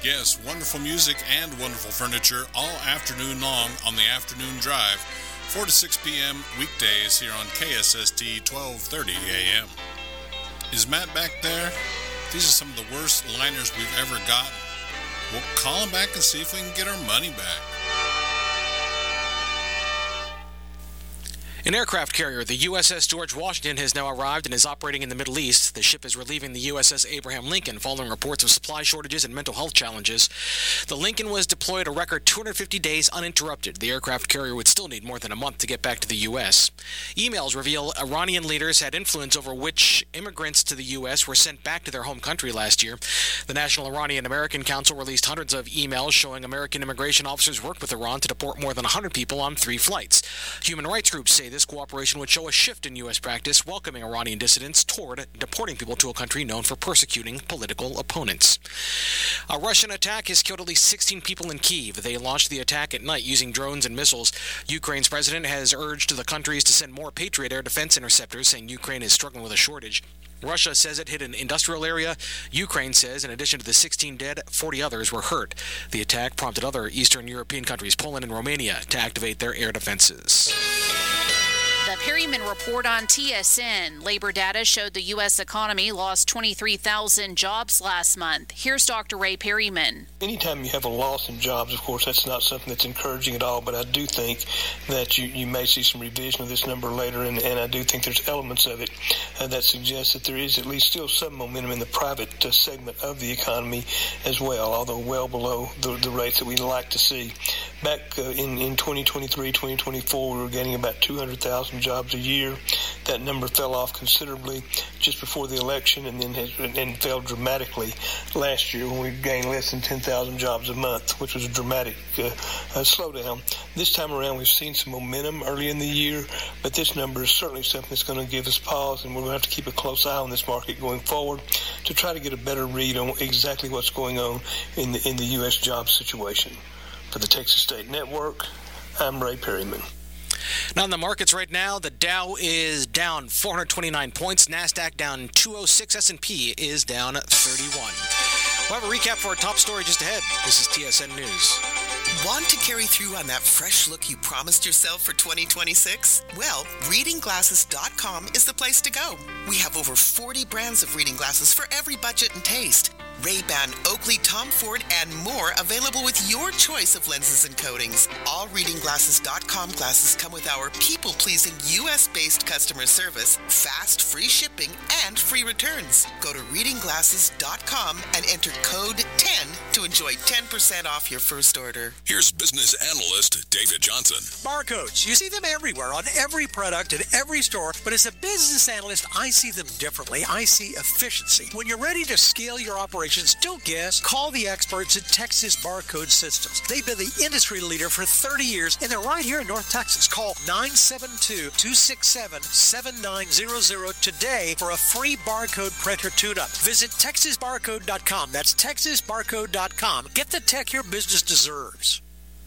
Yes, wonderful music and wonderful furniture all afternoon long on the Afternoon Drive, 4 to 6 p.m. weekdays here on KSST 1230 a.m. Is Matt back there? These are some of the worst liners we've ever gotten. We'll call him back and see if we can get our money back. An aircraft carrier, the USS George Washington, has now arrived and is operating in the Middle East. The ship is relieving the USS Abraham Lincoln following reports of supply shortages and mental health challenges. The Lincoln was deployed a record 250 days uninterrupted. The aircraft carrier would still need more than a month to get back to the U.S. Emails reveal Iranian leaders had influence over which immigrants to the U.S. were sent back to their home country last year. The National Iranian-American Council released hundreds of emails showing American immigration officers worked with Iran to deport more than 100 people on 3 flights. Human rights groups say this cooperation would show a shift in U.S. practice welcoming Iranian dissidents toward deporting people to a country known for persecuting political opponents. A Russian attack has killed at least 16 people in Kyiv. They launched the attack at night using drones and missiles. Ukraine's president has urged the countries to send more Patriot air defense interceptors, saying Ukraine is struggling with a shortage. Russia says it hit an industrial area. Ukraine says in addition to the 16 dead, 40 others were hurt. The attack prompted other Eastern European countries, Poland and Romania, to activate their air defenses. The Perryman Report on TSN. Labor data showed the U.S. economy lost 23,000 jobs last month. Here's Dr. Ray Perryman. Anytime you have a loss in jobs, of course, that's not something that's encouraging at all, but I do think that you may see some revision of this number later, and I do think there's elements of it that suggest that there is at least still some momentum in the private segment of the economy as well, although well below the rates that we'd like to see. Back in 2023, 2024, we were getting about 200,000 jobs a year. That number fell off considerably just before the election and then fell dramatically last year when we gained less than 10,000 jobs a month, which was a dramatic slowdown. This time around, we've seen some momentum early in the year, but this number is certainly something that's going to give us pause, and we're going to have to keep a close eye on this market going forward to try to get a better read on exactly what's going on in the U.S. job situation. For the Texas State Network, I'm Ray Perryman. Now in the markets right now, the Dow is down 429 points, NASDAQ down 206, S&P is down 31. We'll have a recap for our top story just ahead. This is TSN News. Want to carry through on that fresh look you promised yourself for 2026? Well, readingglasses.com is the place to go. We have over 40 brands of reading glasses for every budget and taste. Ray-Ban, Oakley, Tom Ford, and more available with your choice of lenses and coatings. All readingglasses.com glasses come with our people-pleasing U.S.-based customer service, fast, free shipping, and free returns. Go to readingglasses.com and enter code 10 to enjoy 10% off your first order. Here's business analyst David Johnson. Barcodes. You see them everywhere on every product in every store, but as a business analyst, I see them differently. I see efficiency. When you're ready to scale your operations, don't guess. Call the experts at Texas Barcode Systems. They've been the industry leader for 30 years, and they're right here in North Texas. Call 972-267-7900 today for a free barcode printer tune-up. Visit TexasBarcode.com. That's TexasBarcode.com. Get the tech your business deserves.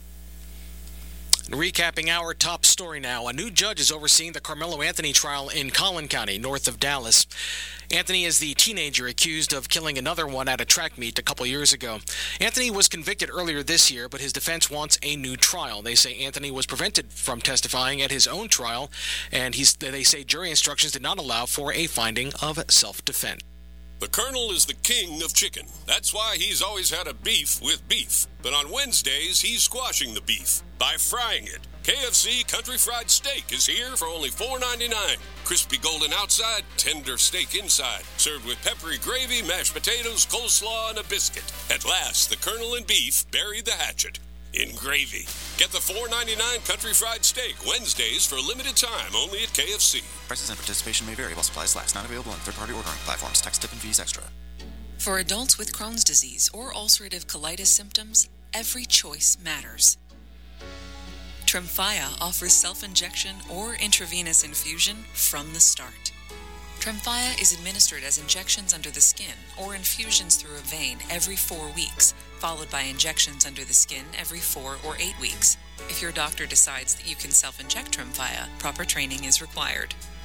Recapping our top story now. A new judge is overseeing the Carmelo Anthony trial in Collin County, north of Dallas. Anthony is the teenager accused of killing another one at a track meet a couple years ago. Anthony was convicted earlier this year, but his defense wants a new trial. They say Anthony was prevented from testifying at his own trial, and they say jury instructions did not allow for a finding of self-defense. The Colonel is the king of chicken. That's why he's always had a beef with beef. But on Wednesdays, he's squashing the beef by frying it. KFC Country Fried Steak is here for only $4.99. Crispy golden outside, tender steak inside. Served with peppery gravy, mashed potatoes, coleslaw, and a biscuit. At last, the Colonel and beef buried the hatchet in gravy. Get the $4.99 Country Fried Steak Wednesdays for a limited time only at KFC. Prices and participation may vary while supplies last. Not available on third-party ordering platforms. Tax, tip, and fees extra. For adults with Crohn's disease or ulcerative colitis symptoms, every choice matters. Tremfya offers self-injection or intravenous infusion from the start. Tremfya is administered as injections under the skin or infusions through a vein every 4 weeks, followed by injections under the skin every 4 or 8 weeks. If your doctor decides that you can self-inject Tremfya, proper training is required.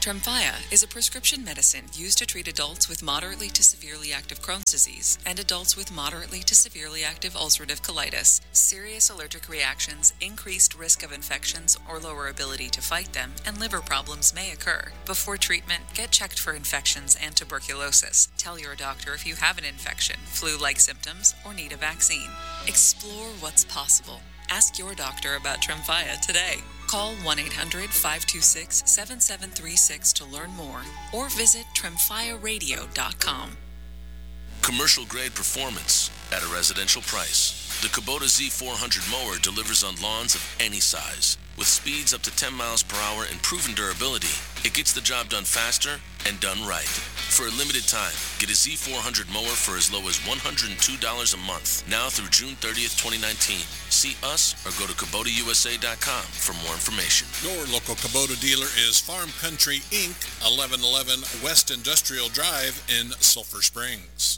Tremfya is a prescription medicine used to treat adults with moderately to severely active Crohn's disease and adults with moderately to severely active ulcerative colitis. Serious allergic reactions, increased risk of infections or lower ability to fight them, and liver problems may occur. Before treatment, get checked for infections and tuberculosis. Tell your doctor if you have an infection, flu-like symptoms, or need a vaccine. Explore what's possible. Ask your doctor about Tremfya today. Call 1-800-526-7736 to learn more or visit tremfyaradio.com. Commercial grade performance at a residential price. The Kubota Z400 mower delivers on lawns of any size. With speeds up to 10 miles per hour and proven durability, it gets the job done faster and done right. For a limited time, get a Z400 mower for as low as $102 a month, now through June 30th, 2019. See us or go to KubotaUSA.com for more information. Your local Kubota dealer is Farm Country Inc., 1111 West Industrial Drive in Sulphur Springs.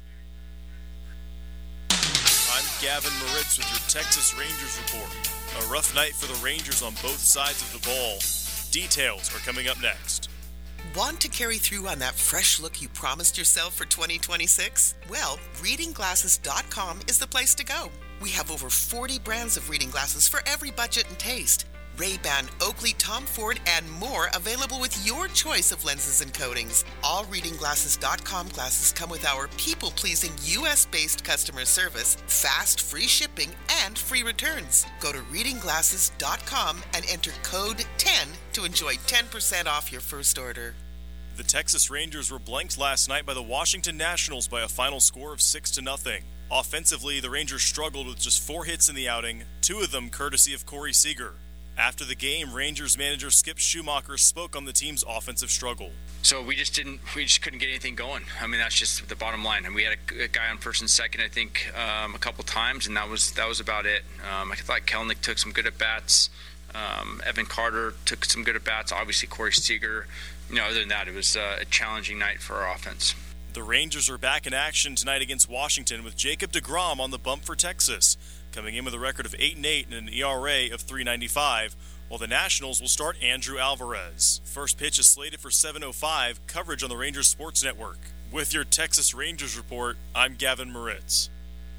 I'm Gavin Moritz with your Texas Rangers report. A rough night for the Rangers on both sides of the ball. Details are coming up next. Want to carry through on that fresh look you promised yourself for 2026? Well, readingglasses.com is the place to go. We have over 40 brands of reading glasses for every budget and taste. Ray-Ban, Oakley, Tom Ford, and more available with your choice of lenses and coatings. All readingglasses.com glasses come with our people-pleasing U.S.-based customer service, fast, free shipping, and free returns. Go to readingglasses.com and enter code 10 to enjoy 10% off your first order. The Texas Rangers were blanked last night by the Washington Nationals by a final score of 6-0. Offensively, the Rangers struggled with just 4 hits in the outing, 2 of them courtesy of Corey Seager. After the game, Rangers manager Skip Schumacher spoke on the team's offensive struggle. So we just couldn't get anything going. I mean, that's just the bottom line. And we had a guy on first and second, I think, a couple times, and that was about it. I thought Kelnick took some good at bats. Evan Carter took some good at bats. Obviously, Corey Seager. Other than that, it was a challenging night for our offense. The Rangers are back in action tonight against Washington with Jacob deGrom on the bump for Texas, coming in with a record of 8-8 and an ERA of .395, while the Nationals will start Andrew Alvarez. First pitch is slated for 7:05, coverage on the Rangers Sports Network. With your Texas Rangers report, I'm Gavin Moritz.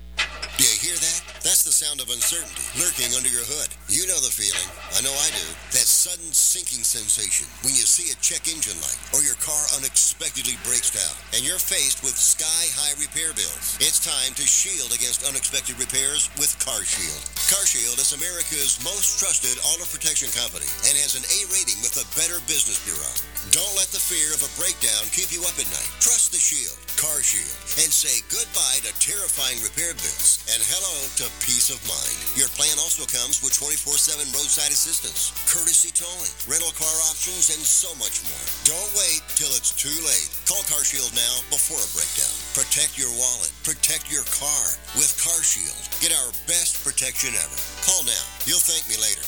Do you hear that? That's the sound of uncertainty lurking under your hood. You know the feeling. I know I do. That sudden sinking sensation when you see a check engine light or your car unexpectedly breaks down and you're faced with sky-high repair bills. It's time to shield against unexpected repairs with CarShield. CarShield is America's most trusted auto protection company and has an A rating with the Better Business Bureau. Don't let the fear of a breakdown keep you up at night. Trust the Shield, CarShield, and say goodbye to terrifying repair bills and hello to peace of mind. Your plan also comes with 24/7 roadside assistance, courtesy towing, rental car options, and so much more. Don't wait till it's too late. Call CarShield now before a breakdown. Protect your wallet. Protect your car with CarShield. Get our best protection ever. Call now. You'll thank me later.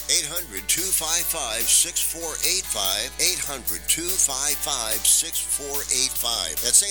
800-255-6485. 800-255-6485. That's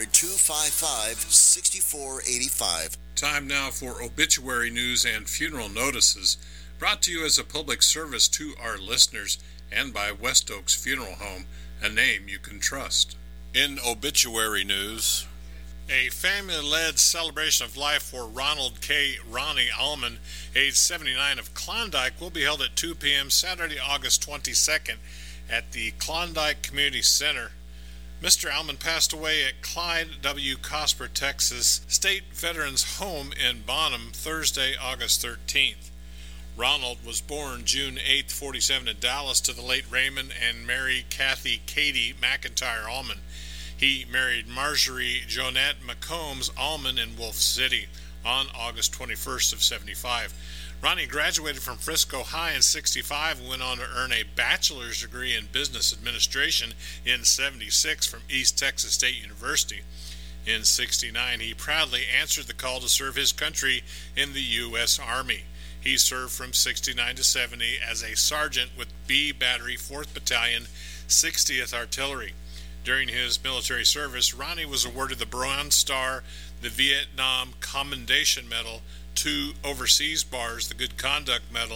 800-255-6485. Time now for obituary news and funeral notices, brought to you as a public service to our listeners and by West Oaks Funeral Home, a name you can trust. In obituary news, a family-led celebration of life for Ronald K. Ronnie Allman, age 79, of Klondike, will be held at 2 p.m. Saturday, August 22nd at the Klondike Community Center. Mr. Allman passed away at Clyde W. Cosper, Texas State Veterans Home in Bonham Thursday, August 13th. Ronald was born June 8, 47 in Dallas to the late Raymond and Mary Kathy Katie McIntyre Allman. He married Marjorie Jonette McCombs Allman in Wolf City on August 21st of 75. Ronnie graduated from Frisco High in 65 and went on to earn a bachelor's degree in business administration in 76 from East Texas State University. In 69, he proudly answered the call to serve his country in the U.S. Army. He served from 69 to 70 as a sergeant with B Battery, 4th Battalion, 60th Artillery. During his military service, Ronnie was awarded the Bronze Star, the Vietnam Commendation Medal, 2 overseas bars, the Good Conduct Medal,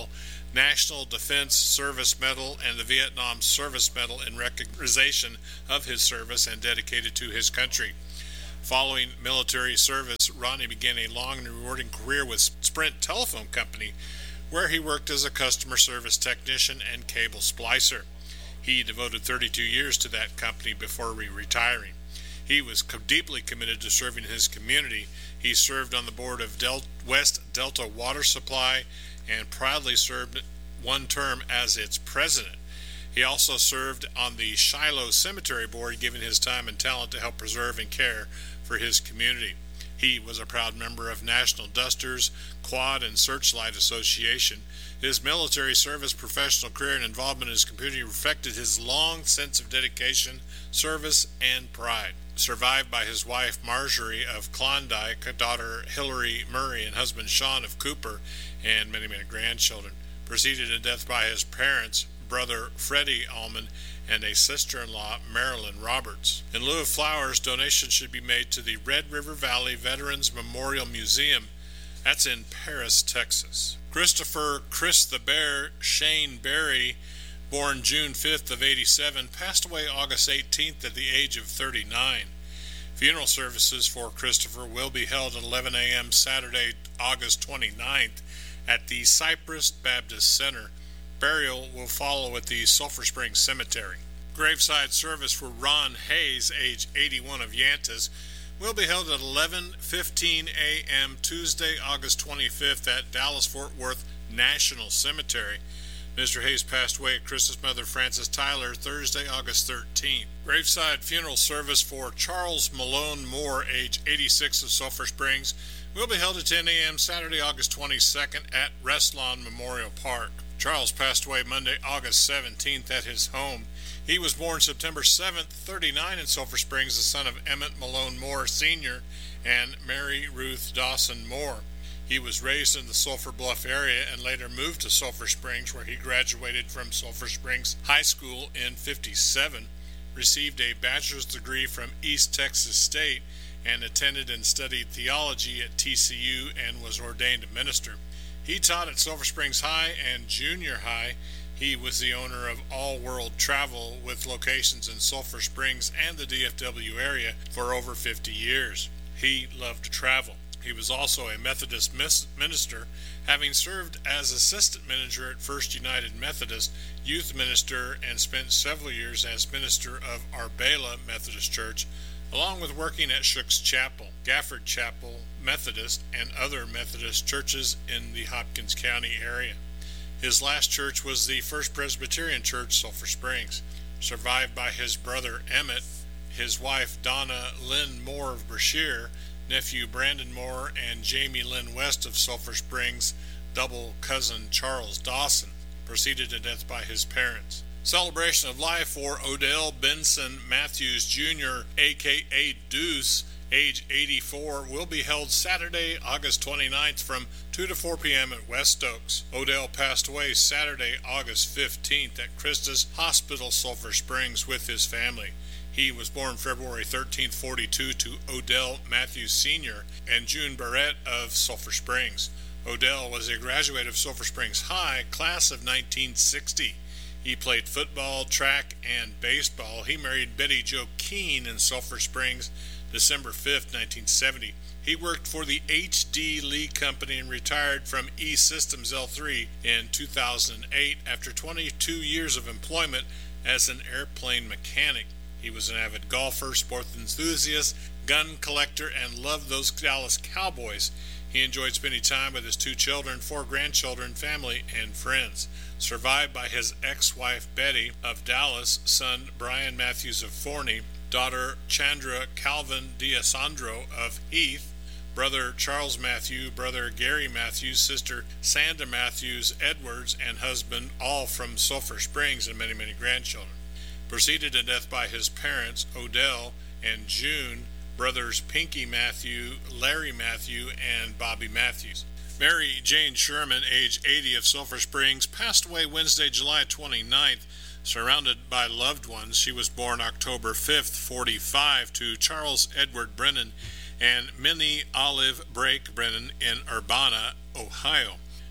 National Defense Service Medal and the Vietnam Service Medal in recognition of his service and dedicated to his country. Following military service, Rodney began a long and rewarding career with Sprint Telephone Company, where he worked as a customer service technician and cable splicer. He devoted 32 years to that company before retiring. He was deeply committed to serving his community. He served on the board of West Delta Water Supply and proudly served one term as its president. He also served on the Shiloh Cemetery Board, giving his time and talent to help preserve and care for his community. He was a proud member of National Dusters, Quad, and Searchlight Association. His military service, professional career, and involvement in his community reflected his long sense of dedication, service, and pride. Survived by his wife Marjorie of Klondike, daughter Hillary Murray, and husband Sean of Cooper, and many, many grandchildren. Preceded in death by his parents, brother Freddie Allman, and a sister-in-law, Marilyn Roberts. In lieu of flowers, donations should be made to the Red River Valley Veterans Memorial Museum. That's in Paris, Texas. Christopher "Chris the Bear" Shane Berry, born June 5th of 87, passed away August 18th at the age of 39. Funeral services for Christopher will be held at 11 a.m. Saturday, August 29th at the Cypress Baptist Center. Burial will follow at the Sulphur Springs Cemetery. Graveside service for Ron Hayes, age 81 of Yantas, will be held at 11:15 a.m. Tuesday, August 25th at Dallas-Fort Worth National Cemetery. Mr. Hayes passed away at Chris's mother, Frances Tyler, Thursday, August 13th. Graveside funeral service for Charles Malone Moore, age 86 of Sulphur Springs, will be held at 10 a.m. Saturday, August 22nd at Restlawn Memorial Park. Charles passed away Monday, August 17th at his home. He was born September 7th, 39 in Sulphur Springs, the son of Emmett Malone Moore Sr. and Mary Ruth Dawson Moore. He was raised in the Sulphur Bluff area and later moved to Sulphur Springs, where he graduated from Sulphur Springs High School in '57, received a bachelor's degree from East Texas State, and attended and studied theology at TCU and was ordained a minister. He taught at Sulphur Springs High and Junior High. He was the owner of All World Travel with locations in Sulphur Springs and the DFW area for over 50 years. He loved to travel. He was also a Methodist minister, having served as assistant manager at First United Methodist, youth minister, and spent several years as minister of Arbela Methodist Church, along with working at Shook's Chapel, Gafford Chapel Methodist, and other Methodist churches in the Hopkins County area. His last church was the First Presbyterian Church, Sulphur Springs. Survived by his brother Emmett, his wife Donna Lynn Moore of Brashear, nephew Brandon Moore, and Jamie Lynn West of Sulphur Springs, double cousin Charles Dawson. Preceded to death by his parents. Celebration of life for Odell Benson Matthews Jr., a.k.a. Deuce, age 84, will be held Saturday, August 29th from 2 to 4 p.m. at West Oaks. Odell passed away Saturday, August 15th at Christus Hospital, Sulphur Springs, with his family. He was born February 13th, 42 to Odell Matthews Sr. and June Barrett of Sulphur Springs. Odell was a graduate of Sulphur Springs High, class of 1960. He played football, track, and baseball. He married Betty Jo Keene in Sulphur Springs December 5th, 1970. He worked for the H.D. Lee Company and retired from E-Systems L3 in 2008 after 22 years of employment as an airplane mechanic. He was an avid golfer, sports enthusiast, gun collector, and loved those Dallas Cowboys. He enjoyed spending time with his 2 children, 4 grandchildren, family, and friends. Survived by his ex-wife Betty of Dallas, son Brian Matthews of Forney, daughter Chandra Calvin D'Alessandro of Heath, brother Charles Matthew, brother Gary Matthews, sister Sandra Matthews Edwards, and husband, all from Sulphur Springs, and many, many grandchildren. Preceded to death by his parents, Odell and June, brothers Pinky Matthew, Larry Matthew, and Bobby Matthews. Mary Jane Sherman, age 80 of Sulphur Springs, passed away Wednesday, July 29th, surrounded by loved ones. She was born October 5th, 45, to Charles Edward Brennan and Minnie Olive Brake Brennan in Urbana, Ohio.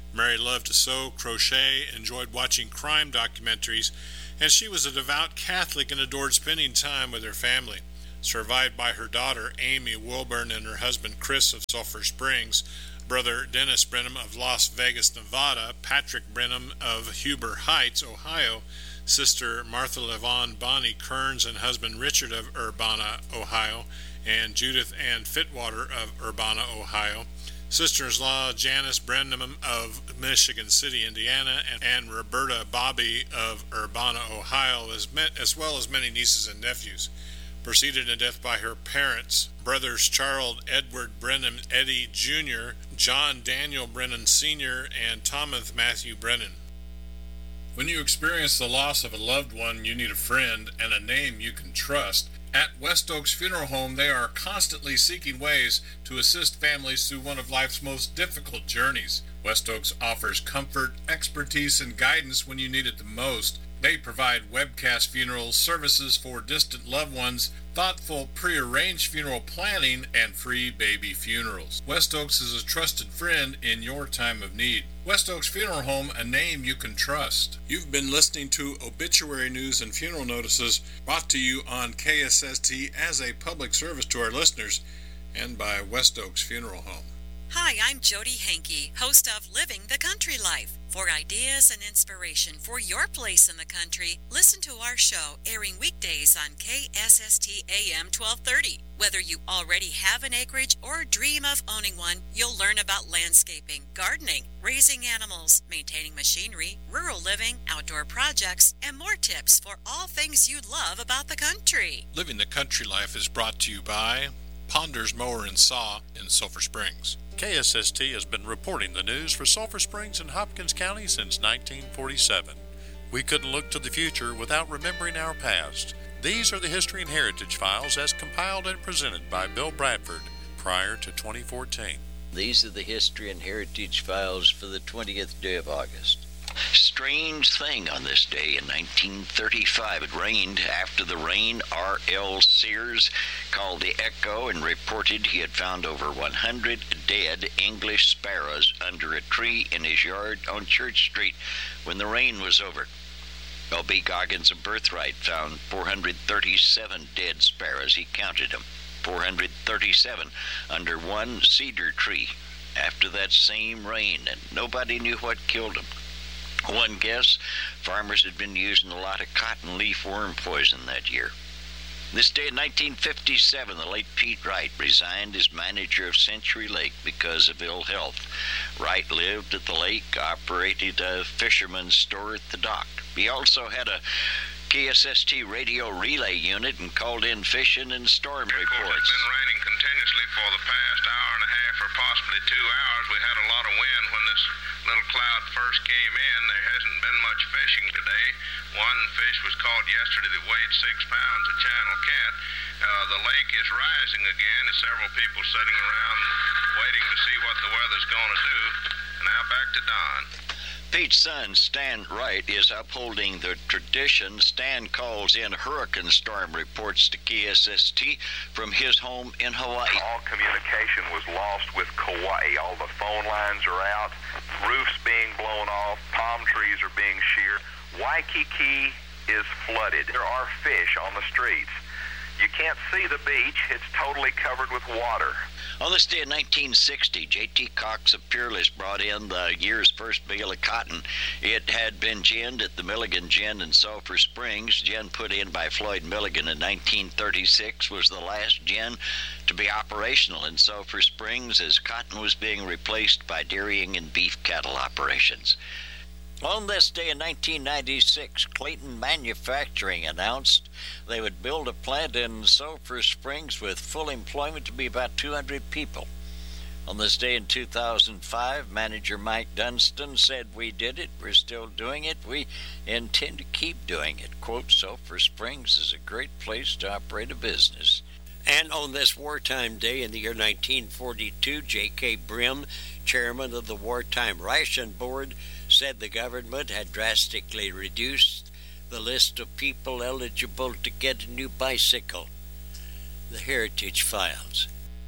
Mary loved to sew, crochet, enjoyed watching crime documentaries, and she was a devout Catholic and adored spending time with her family. Survived by her daughter Amy Wilburn and her husband Chris of Sulphur Springs, brother Dennis Brenham of Las Vegas, Nevada, Patrick Brenham of Huber Heights, Ohio, sister Martha Levon Bonnie Kearns and husband Richard of Urbana, Ohio, and Judith Ann Fitwater of Urbana, Ohio, sisters-in-law Janice Brenham of Michigan City, Indiana, and Roberta Bobby of Urbana, Ohio, as well as many nieces and nephews. Preceded in death by her parents, brothers Charles Edward Brennan Eddy Jr., John Daniel Brennan Sr., and Thomas Matthew Brennan. When you experience the loss of a loved one, you need a friend and a name you can trust. At West Oaks Funeral Home, they are constantly seeking ways to assist families through one of life's most difficult journeys. West Oaks offers comfort, expertise, and guidance when you need it the most. They provide webcast funeral services for distant loved ones, thoughtful pre-arranged funeral planning, and free baby funerals. West Oaks is a trusted friend in your time of need. West Oaks Funeral Home, a name you can trust. You've been listening to Obituary News and Funeral Notices, brought to you on KSST as a public service to our listeners and by West Oaks Funeral Home. Hi, I'm Jody Hankey, host of Living the Country Life. For ideas and inspiration for your place in the country, listen to our show airing weekdays on KSST AM 1230. Whether you already have an acreage or dream of owning one, you'll learn about landscaping, gardening, raising animals, maintaining machinery, rural living, outdoor projects, and more tips for all things you love about the country. Living the Country Life is brought to you by Ponders Mower and Saw in Sulphur Springs. KSST has been reporting the news for Sulphur Springs and Hopkins County since 1947. We couldn't look to the future without remembering our past. These are the History and Heritage Files as compiled and presented by Bill Bradford prior to 2014. These are the History and Heritage Files for the 20th day of August. Strange thing on this day in 1935. It rained. After the rain, R.L. Sears called the Echo and reported he had found over 100 dead English sparrows under a tree in his yard on Church Street when the rain was over. L.B. Goggins of Birthright found 437 dead sparrows. He counted them. 437 under one cedar tree after that same rain, and nobody knew what killed them. One guess, farmers had been using a lot of cotton leaf worm poison that year. This day in 1957, the late Pete Wright resigned as manager of Century Lake because of ill health. Wright lived at the lake, operated a fisherman's store at the dock. He also had a KSST radio relay unit and called in fishing and storm reports. It's been raining continuously for the past hour and a half or possibly 2 hours. We had a lot of wind when this little cloud first came in. There hasn't been much fishing today. One fish was caught yesterday that weighed 6 pounds, a channel cat. The lake is rising again. There's several people sitting around waiting to see what the weather's going to do. Now back to Don. Pete's son, Stan Wright, is upholding the tradition. Stan calls in hurricane storm reports to KSST from his home in Hawaii. All communication was lost with Kauai. All the phone lines are out, roofs being blown off, palm trees are being sheared. Waikiki is flooded. There are fish on the streets. You can't see the beach. It's totally covered with water. On this day in 1960, J.T. Cox of Peerless brought in the year's first bale of cotton. It had been ginned at the Milligan Gin in Sulphur Springs. Gin put in by Floyd Milligan in 1936 was the last gin to be operational in Sulphur Springs as cotton was being replaced by dairying and beef cattle operations. On this day in 1996, Clayton Manufacturing announced they would build a plant in Sulphur Springs with full employment to be about 200 people. On this day in 2005, manager Mike Dunstan said, "We did it, we're still doing it, we intend to keep doing it." Quote, "Sulphur Springs is a great place to operate a business." And on this wartime day in the year 1942, J.K. Brim, chairman of the Wartime Ration Board, said the government had drastically reduced the list of people eligible to get a new bicycle. The Heritage Files.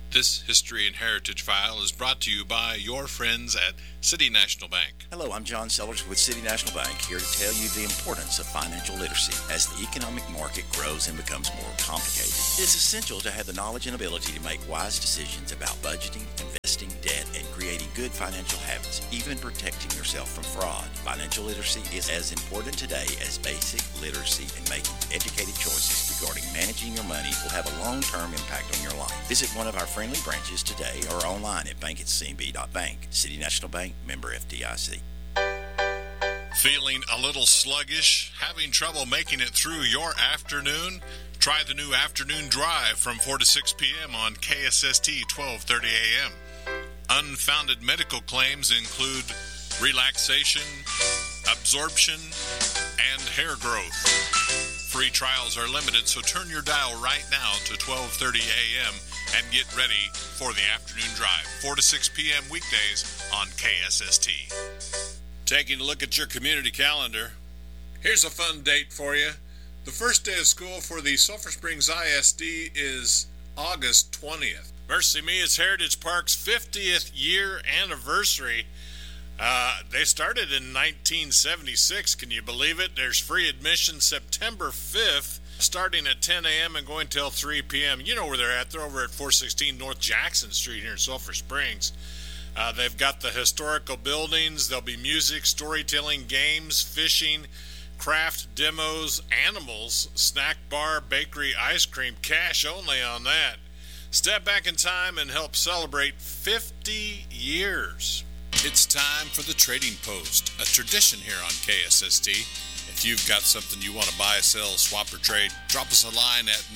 This History and Heritage File is brought to you by your friends at City National Bank. Hello, I'm John Sellers with City National Bank, here to tell you the importance of financial literacy. As the economic market grows and becomes more complicated, it's essential to have the knowledge and ability to make wise decisions about budgeting, investing, debt, and creating good financial habits, even protecting yourself from fraud. Financial literacy is as important today as basic literacy, and making educated choices regarding managing your money will have a long-term impact on your life. Visit one of our friendly branches today or online at bank@cnb.bank. City National Bank, member FDIC. Feeling a little sluggish? Having trouble making it through your afternoon? Try the new Afternoon Drive from 4 to 6 p.m. on KSST 1230 a.m. Unfounded medical claims include relaxation, absorption, and hair growth. Free trials are limited, so turn your dial right now to 1230 a.m. and get ready for the Afternoon Drive, 4 to 6 p.m. weekdays on KSST. Taking a look at your community calendar, here's a fun date for you. The first day of school for the Sulphur Springs ISD is August 20th. Mercy me, it's Heritage Park's 50th year anniversary. They started in 1976. Can you believe it? There's free admission September 5th, starting at 10 a.m. and going till 3 p.m. You know where they're at. They're over at 416 North Jackson Street here in Sulphur Springs. They've got the historical buildings. There'll be music, storytelling, games, fishing, craft demos, animals, snack bar, bakery, ice cream, cash only on that. Step back in time and help celebrate 50 years. It's time for the Trading Post, a tradition here on KSST. If you've got something you want to buy, sell, swap, or trade, drop us a line at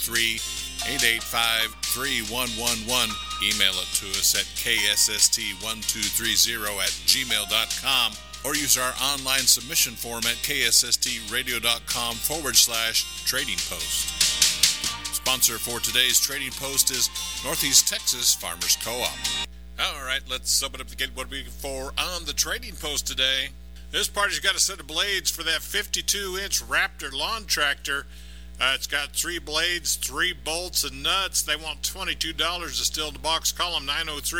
903-885-3111. Email it to us at kSST1230@gmail.com or use our online submission form at kSSTradio.com/trading post. Sponsor for today's Trading Post is Northeast Texas Farmers Co-op. All right, let's open up to get what we're looking for on the Trading Post today. This party's got a set of blades for that 52-inch Raptor lawn tractor. It's got 3 blades, 3 bolts, and nuts. They want $22 to steal the box. Call them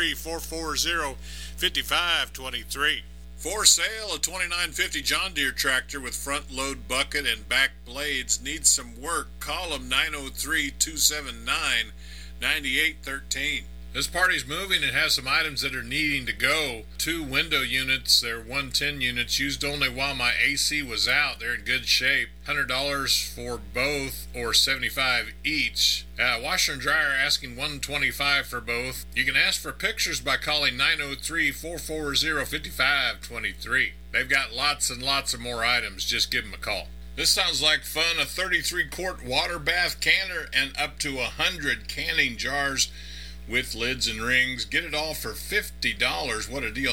903-440-5523. For sale, a 2950 John Deere tractor with front load bucket and back blades. Needs some work. Call them 903-279-9813. This party's moving and has some items that are needing to go. 2 window units, they're 110 units, used only while my AC was out. They're in good shape. $100 for both or $75 each. Washer and dryer asking $125 for both. You can ask for pictures by calling 903-440-5523. They've got lots and lots of more items. Just give them a call. This sounds like fun. A 33-quart water bath canner and up to 100 canning jars with lids and rings. Get it all for $50. What a deal.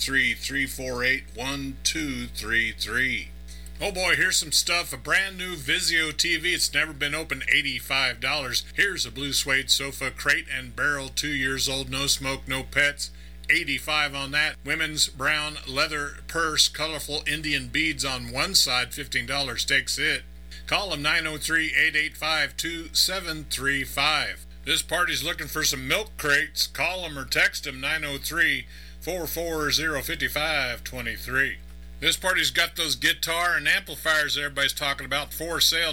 903-348-1233. Oh boy, here's some stuff. A brand new Vizio TV. It's never been opened. $85. Here's a blue suede sofa, crate and barrel, 2 years old, no smoke, no pets. $85 on that. Women's brown leather purse, colorful Indian beads on one side, $15 takes it. Call them 903-885-2735. This party's looking for some milk crates. Call them or text them 903-440-5523. This party's got those guitar and amplifiers everybody's talking about. For sale,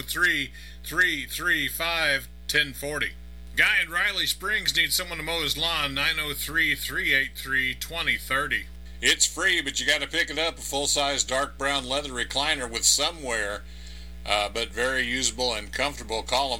903-335-1040. Guy in Riley Springs needs someone to mow his lawn. 903-383-2030. It's free, but you got to pick it up. A full-size dark brown leather recliner with some wear. But very usable and comfortable. Call them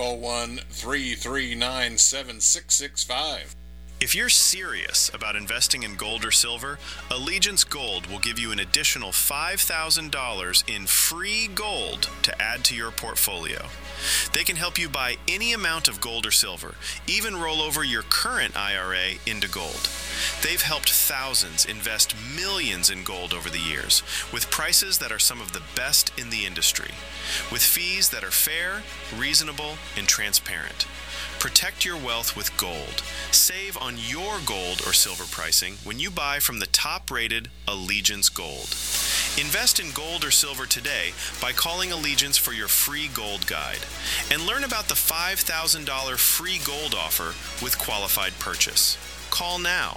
501-339-7665. If you're serious about investing in gold or silver, Allegiance Gold will give you an additional $5,000 in free gold to add to your portfolio. They can help you buy any amount of gold or silver, even roll over your current IRA into gold. They've helped thousands invest millions in gold over the years, with prices that are some of the best in the industry, with fees that are fair, reasonable, and transparent. Protect your wealth with gold. Save on your gold or silver pricing when you buy from the top-rated Allegiance Gold. Invest in gold or silver today by calling Allegiance for your free gold guide. And learn about the $5,000 free gold offer with qualified purchase. Call now.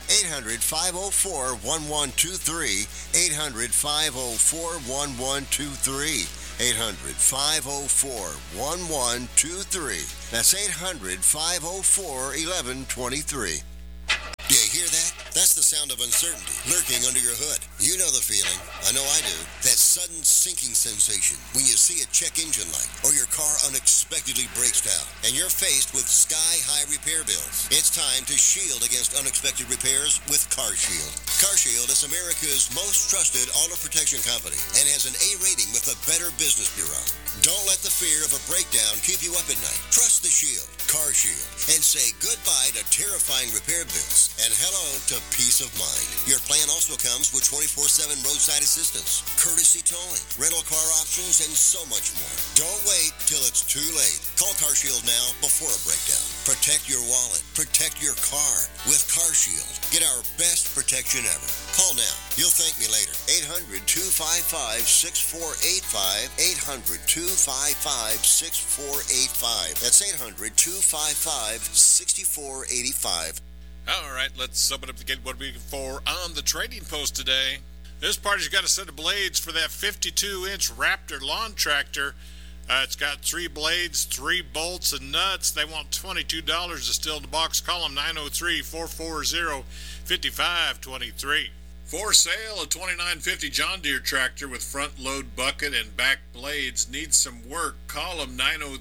800-504-1123. 800-504-1123. 800-504-1123. That's 800-504-1123. Do you hear that? That's the sound of uncertainty lurking under your hood. You know the feeling. I know I do. That sudden sinking sensation when you see a check engine light or your car unexpectedly breaks down and you're faced with sky-high repair bills. It's time to shield against unexpected repairs with CarShield. CarShield is America's most trusted auto protection company and has an A rating with the Better Business Bureau. Don't let the fear of a breakdown keep you up at night. Trust the Shield, CarShield, and say goodbye to terrifying repair bills and hello to peace of mind. Your plan also comes with 24/7 roadside assistance, courtesy towing, rental car options, and so much more. Don't wait till it's too late. Call CarShield now before a breakdown. Protect your wallet. Protect your car with CarShield. Get our best protection ever. Call now. You'll thank me later. 800-255-6485. 800-255-6485. That's 800-255-6485. All right, let's open up the gate. What are we looking for on the Trading Post today? This party's got a set of blades for that 52-inch Raptor lawn tractor. It's got 3 blades, 3 bolts, and nuts. They want $22 to steal the box. Call them 903-440-5523. For sale, a 2950 John Deere tractor with front load bucket and back blades. Needs some work. Call them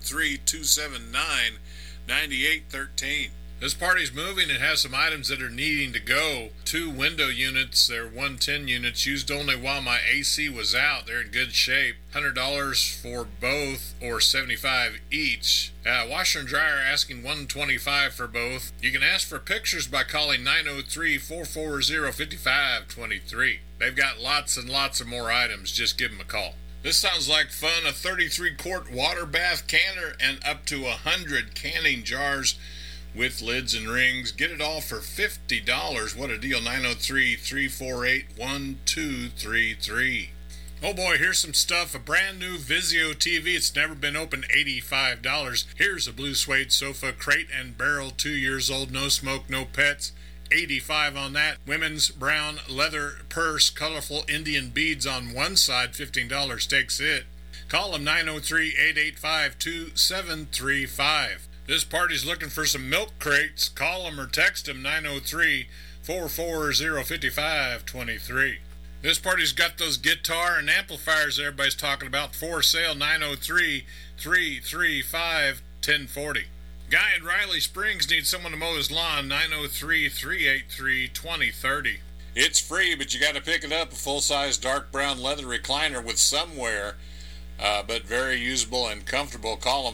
903-279-9813. This party's moving and has some items that are needing to go. 2 window units, they're 110 units, used only while my AC was out. They're in good shape. $100 for both or $75 each. Washer and dryer asking $125 for both. You can ask for pictures by calling 903-440-5523. They've got lots and lots of more items. Just give them a call. This sounds like fun. A 33-quart water bath canner and up to 100 canning jars with lids and rings. Get it all for $50. What a deal. 903-348-1233. Oh boy, here's some stuff. A brand new Vizio TV. It's never been opened. $85. Here's a blue suede sofa, crate and barrel, 2 years old, no smoke, no pets. $85 on that. Women's brown leather purse, colorful Indian beads on one side. $15 takes it. Call them 903-885-2735. This party's looking for some milk crates. Call them or text them 903-440-5523. This party's got those guitar and amplifiers everybody's talking about. For sale, 903-335-1040. Guy in Riley Springs needs someone to mow his lawn. 903-383-2030. It's free, but you got to pick it up. A full-size dark brown leather recliner with some wear. But very usable and comfortable. Call them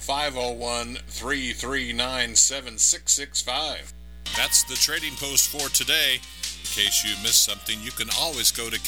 501-339-7665. That's the Trading Post for today. In case you missed something, you can always go to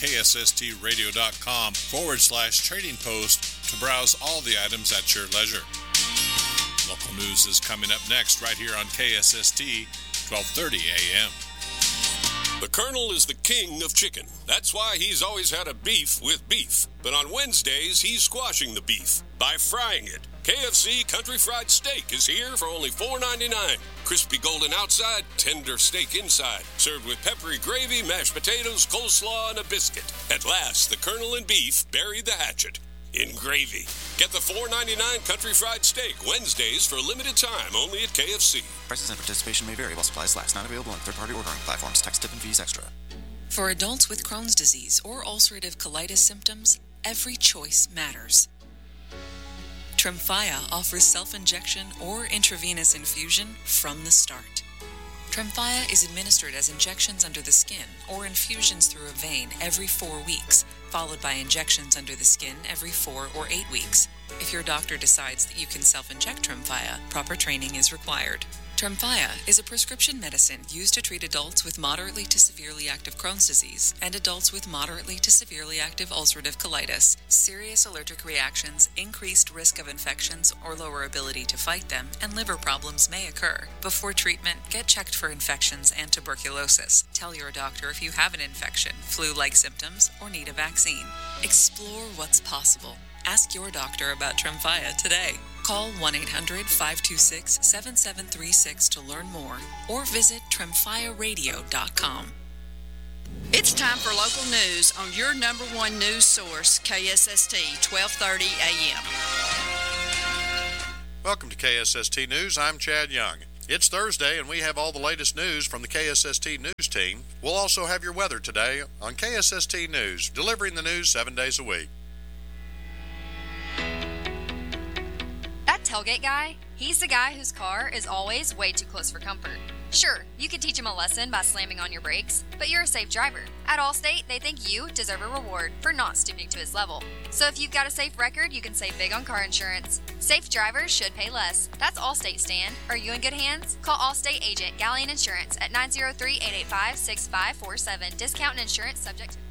ksstradio.com/trading post to browse all the items at your leisure. Local news is coming up next right here on KSST 1230 AM. The Colonel is the king of chicken. That's why he's always had a beef with beef. But on Wednesdays, he's squashing the beef by frying it. KFC Country Fried Steak is here for only $4.99. Crispy golden outside, tender steak inside. Served with peppery gravy, mashed potatoes, coleslaw, and a biscuit. At last, the Colonel and beef buried the hatchet in gravy. Get the $4.99 Country Fried Steak Wednesdays for a limited time only at KFC. Prices and participation may vary while supplies last. Not available on third-party ordering platforms. Tax, tip, and fees extra. For adults with Crohn's disease or ulcerative colitis symptoms, every choice matters. Tremfya offers self-injection or intravenous infusion from the start. Tremfya is administered as injections under the skin or infusions through a vein every 4 weeks, followed by injections under the skin every 4 or 8 weeks. If your doctor decides that you can self-inject Tremfya, proper training is required. Tremfya is a prescription medicine used to treat adults with moderately to severely active Crohn's disease and adults with moderately to severely active ulcerative colitis. Serious allergic reactions, increased risk of infections or lower ability to fight them, and liver problems may occur. Before treatment, get checked for infections and tuberculosis. Tell your doctor if you have an infection, flu-like symptoms, or need a vaccine. Explore what's possible. Ask your doctor about Tremfya today. Call 1-800-526-7736 to learn more or visit TremfyaRadio.com. It's time for local news on your number one news source, KSST 1230 AM. Welcome to KSST News. I'm Chad Young. It's Thursday, and we have all the latest news from the KSST News team. We'll also have your weather today on KSST News, delivering the news 7 days a week. That tailgate guy, he's the guy whose car is always way too close for comfort. Sure, you could teach him a lesson by slamming on your brakes, but you're a safe driver. At Allstate, they think you deserve a reward for not stooping to his level. So if you've got a safe record, you can save big on car insurance. Safe drivers should pay less. That's Allstate, Stan. Are you in good hands? Call Allstate agent Galleon Insurance at 903-885-6547. Discount and insurance subject to...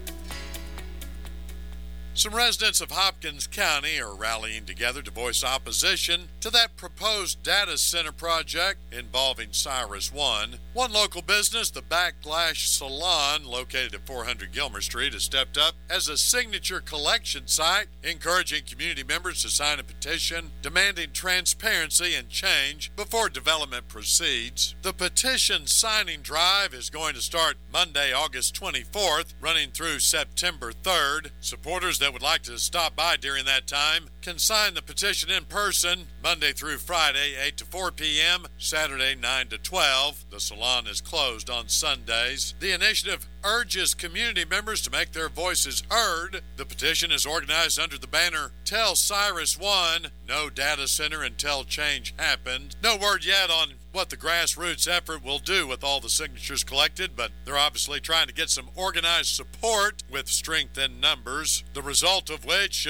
Some residents of Hopkins County are rallying together to voice opposition to that proposed data center project involving CyrusOne. One local business, the Backlash Salon, located at 400 Gilmer Street, has stepped up as a signature collection site, encouraging community members to sign a petition demanding transparency and change before development proceeds. The petition signing drive is going to start Monday, August 24th, running through September 3rd. Supporters that would like to stop by during that time can sign the petition in person Monday through Friday, 8 to 4 p.m., Saturday, 9 to 12. The salon is closed on Sundays. The initiative urges community members to make their voices heard. The petition is organized under the banner, Tell CyrusOne, No Data Center Until Change Happens. No word yet on what the grassroots effort will do with all the signatures collected, but they're obviously trying to get some organized support with strength in numbers, the result of which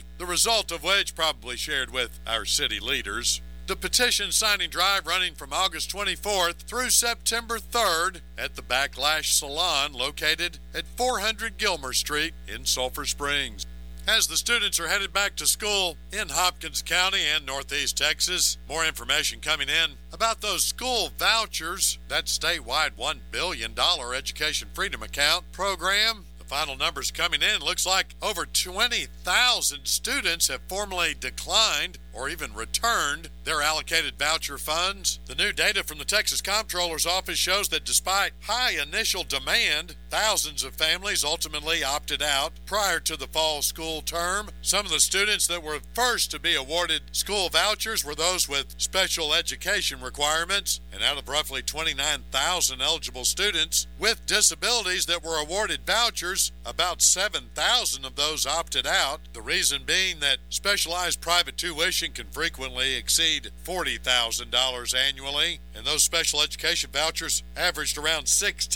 probably shared with our city leaders. The petition signing drive running from August 24th through September 3rd at the Backlash Salon located at 400 Gilmer Street in Sulphur Springs. As the students are headed back to school in Hopkins County and Northeast Texas, more information coming in about those school vouchers, that statewide $1 billion Education Freedom Account program. The final numbers coming in, looks like over 20,000 students have formally declined or even returned their allocated voucher funds. The new data from the Texas Comptroller's Office shows that despite high initial demand, thousands of families ultimately opted out prior to the fall school term. Some of the students that were first to be awarded school vouchers were those with special education requirements, and out of roughly 29,000 eligible students with disabilities that were awarded vouchers, about 7,000 of those opted out. The reason being that specialized private tuition can frequently exceed $40,000 annually, and those special education vouchers averaged around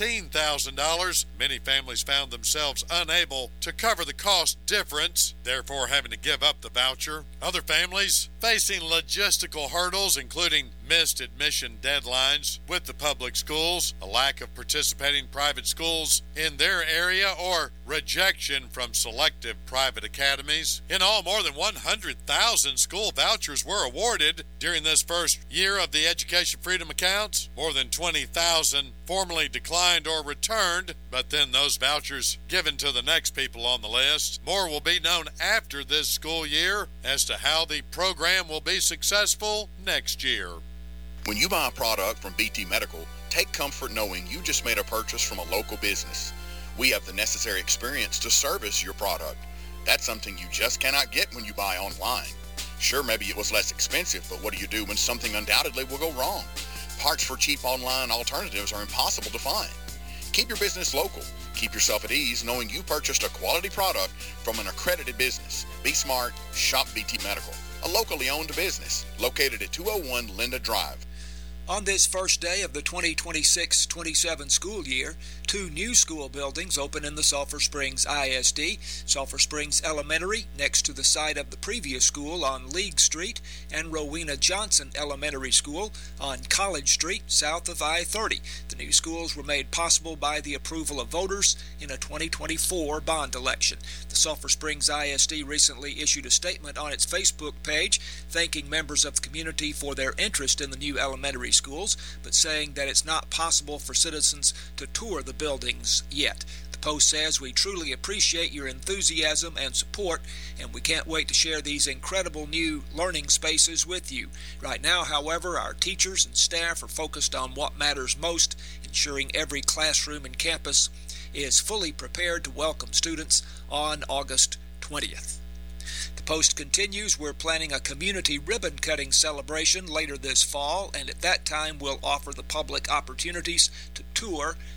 $16,000. Many families found themselves unable to cover the cost difference, therefore having to give up the voucher. Other families facing logistical hurdles, including missed admission deadlines with the public schools, a lack of participating private schools in their area, or rejection from selective private academies. In all, more than 100,000 school vouchers were awarded during this first year of the Education Freedom Accounts. More than 20,000 formally declined or returned, but then those vouchers given to the next people on the list. More will be known after this school year as to how the program will be successful next year. When you buy a product from BT Medical, take comfort knowing you just made a purchase from a local business. We have the necessary experience to service your product. That's something you just cannot get when you buy online. Sure, maybe it was less expensive, but what do you do when something undoubtedly will go wrong? Parts for cheap online alternatives are impossible to find. Keep your business local. Keep yourself at ease knowing you purchased a quality product from an accredited business. Be smart, shop BT Medical, a locally owned business located at 201 Linda Drive. On this first day of the 2026-27 school year, 2 new school buildings open in the Sulphur Springs ISD, Sulphur Springs Elementary, next to the site of the previous school on League Street, and Rowena Johnson Elementary School on College Street, south of I-30. The new schools were made possible by the approval of voters in a 2024 bond election. The Sulphur Springs ISD recently issued a statement on its Facebook page thanking members of the community for their interest in the new elementary schools, but saying that it's not possible for citizens to tour the buildings yet. The post says, "We truly appreciate your enthusiasm and support, and we can't wait to share these incredible new learning spaces with you. Right now, however, our teachers and staff are focused on what matters most, ensuring every classroom and campus is fully prepared to welcome students on August 20th. The post continues, "We're planning a community ribbon-cutting celebration later this fall, and at that time we'll offer the public opportunities to tour